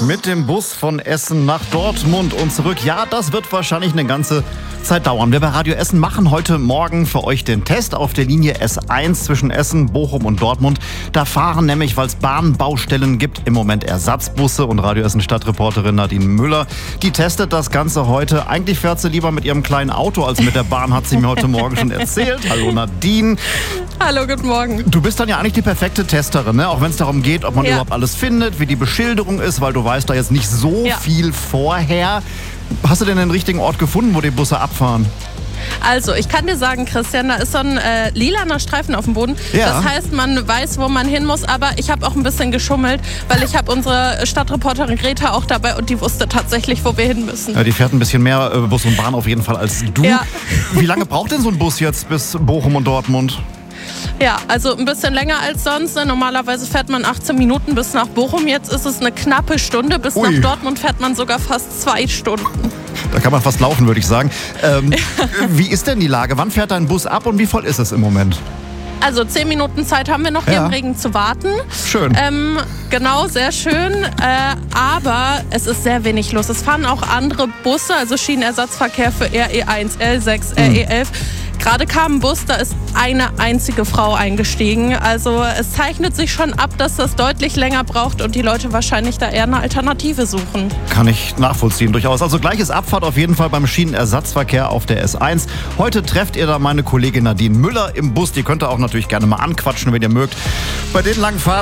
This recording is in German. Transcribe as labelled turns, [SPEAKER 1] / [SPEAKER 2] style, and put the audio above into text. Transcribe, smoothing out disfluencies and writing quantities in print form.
[SPEAKER 1] Mit dem Bus von Essen nach Dortmund und zurück. Ja, das wird wahrscheinlich eine ganze Zeit dauern. Wir bei Radio Essen machen heute Morgen für euch den Test auf der Linie S1 zwischen Essen, Bochum und Dortmund. Da fahren nämlich, weil es Bahnbaustellen gibt, im Moment Ersatzbusse. Und Radio Essen Stadtreporterin Nadine Müller, die testet das Ganze heute. Eigentlich fährt sie lieber mit ihrem kleinen Auto als mit der Bahn, hat sie mir heute Morgen schon erzählt. Hallo Nadine.
[SPEAKER 2] Hallo, guten Morgen.
[SPEAKER 1] Du bist dann ja eigentlich die perfekte Testerin, ne? Auch wenn es darum geht, ob man überhaupt alles findet, wie die Beschilderung ist, weil du weißt da jetzt nicht so viel vorher. Hast du denn den richtigen Ort gefunden, wo die Busse abfahren?
[SPEAKER 2] Also, ich kann dir sagen, Christian, da ist so ein lilaner Streifen auf dem Boden.
[SPEAKER 1] Ja.
[SPEAKER 2] Das heißt, man weiß, wo man hin muss, aber ich habe auch ein bisschen geschummelt, weil ich habe unsere Stadtreporterin Greta auch dabei und die wusste tatsächlich, wo wir hin müssen.
[SPEAKER 1] Ja, die fährt ein bisschen mehr Bus und Bahn auf jeden Fall als du.
[SPEAKER 2] Ja.
[SPEAKER 1] Wie lange braucht denn so ein Bus jetzt bis Bochum und Dortmund?
[SPEAKER 2] Ja, also ein bisschen länger als sonst. Normalerweise fährt man 18 Minuten bis nach Bochum. Jetzt ist es eine knappe Stunde. Bis nach Dortmund fährt man sogar fast 2 Stunden.
[SPEAKER 1] Da kann man fast laufen, würde ich sagen. Wie ist denn die Lage? Wann fährt dein Bus ab und wie voll ist es im Moment?
[SPEAKER 2] Also 10 Minuten Zeit haben wir noch hier im Regen zu warten.
[SPEAKER 1] Schön.
[SPEAKER 2] Genau, sehr schön. Aber es ist sehr wenig los. Es fahren auch andere Busse, also Schienenersatzverkehr für RE1, L6, RE11. Gerade kam ein Bus, da ist eine einzige Frau eingestiegen. Also es zeichnet sich schon ab, dass das deutlich länger braucht und die Leute wahrscheinlich da eher eine Alternative suchen.
[SPEAKER 1] Kann ich nachvollziehen, durchaus. Also gleich ist Abfahrt auf jeden Fall beim Schienenersatzverkehr auf der S1. Heute trefft ihr da meine Kollegin Nadine Müller im Bus. Die könnt ihr auch natürlich gerne mal anquatschen, wenn ihr mögt. Bei den langen Fahrten